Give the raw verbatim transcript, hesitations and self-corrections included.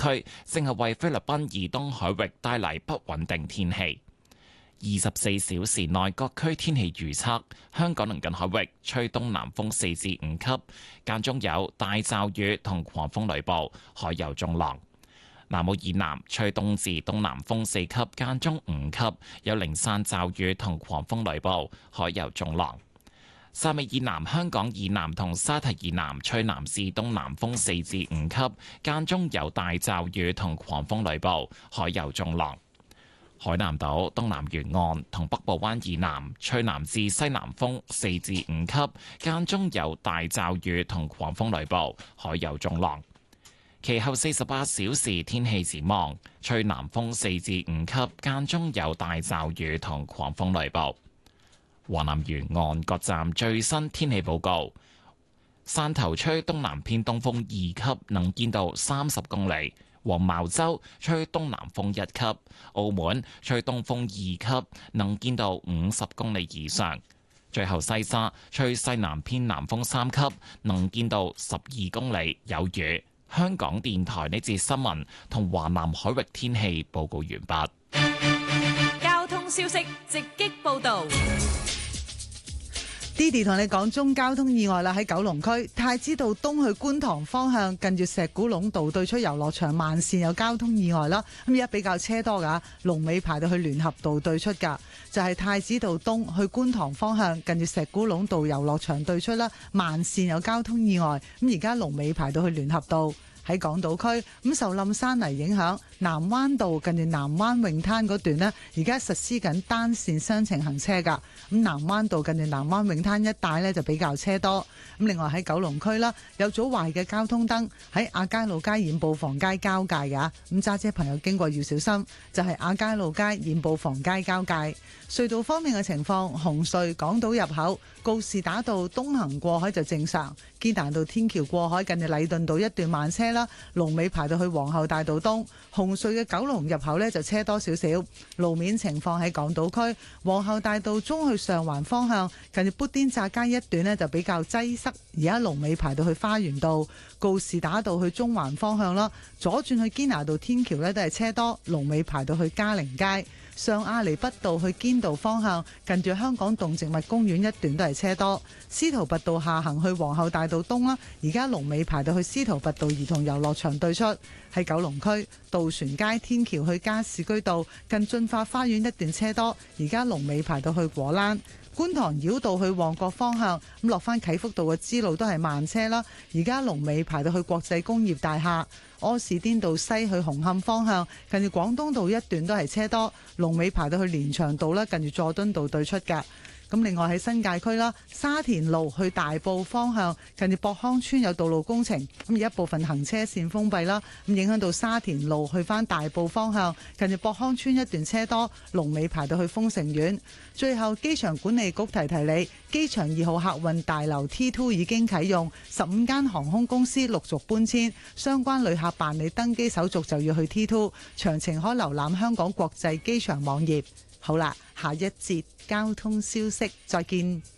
區正係為菲律賓以東海域帶嚟不穩定天氣。二十四小時內各區天氣預測：香港鄰近海域吹東南風四至五級，間中有大驟雨同狂風雷暴，海有中浪。南澳以南吹東至東南風四級，間中五級，有零散驟雨同狂風雷暴，海有中浪。汕尾以南、香港以南同沙堤以南吹南至東南風四至五級，間中有大驟雨同狂風雷暴，海有中浪。海南島東南沿岸同北部灣以南吹南至西南風四至五級，間中有大驟雨同狂風雷暴，海有中浪。其後四十八小時天氣展望，吹南風四至五級，間中有大驟雨同狂風雷暴。華南沿岸各站最新天氣報告：汕頭吹東南偏東風二級，能見度三十公里。黃茅洲吹東南風一級，澳門吹東風二級，能見度五十公里以上。最後西沙吹西南偏南風三級，能見度十二公里，有雨。香港電台呢節新聞同華南海域天氣報告完畢。 交通消息直擊報道。 Didi 同你講中交通意外啦，喺九龍區太子道東去觀塘方向，近住石鼓壟道對出遊樂場慢線有交通意外啦。咁而家比較車多噶，龍尾排到去聯合道對出噶，就係、是、太子道東去觀塘方向，近住石鼓壟道遊樂場對出啦，慢線有交通意外。咁而家龍尾排到去聯合道。喺港島區咁受冧山泥影響，南灣道近住南灣泳灘嗰段呢，而家實施緊單線雙程行車㗎。咁南灣道近住南灣泳灘一帶呢，就比較車多。咁另外喺九龍區啦，有組壞嘅交通燈喺亞皆老街染布房街交界㗎。咁揸車朋友經過要小心，就係亞皆老街染布房街交界。隧道方面嘅情況，紅隧港島入口告士打道東行過海就正常，堅拿道天橋過海近住禮頓道一段慢車啦，龍尾排到去皇后大道東。紅隧嘅九龍入口呢就車多少少。路面情況喺港島區皇后大道中去上環方向近住砵甸乍街一段呢就比較擠塞，而家龍尾排到去花園道。告士打道去中環方向啦，左轉去堅拿道天橋呢都係車多，龍尾排到去嘉陵街。上亞厘畢道去堅道方向，近住香港動植物公園一段都係車多。司徒拔道下行去皇后大道東啦，而家龍尾排到去司徒拔道兒童遊樂場對出。喺九龍區渡船街天橋去加士居道近駿發花園一段車多，而家龍尾排到去果欄。觀塘繞道去旺角方向，咁落翻啟福道嘅支路都係慢車啦，而家龍尾排到去國際工業大廈。柯士甸道西去紅磡方向，近住廣東道一段都係車多，龍尾排到去連翔道啦，近住佐敦道對出㗎。咁另外喺新界區啦，沙田路去大埔方向，近住博康村有道路工程，咁而一部分行車線封閉啦，咁影響到沙田路去返大埔方向，近住博康村一段車多，龍尾排到去豐盛苑。最後，機場管理局提提你，機場二號客運大樓 T 二 已經啟用，十五間航空公司陸續搬遷，相關旅客辦理登機手續就要去 T 二，詳情可瀏覽香港國際機場網頁。好啦，下一節交通消息，再見。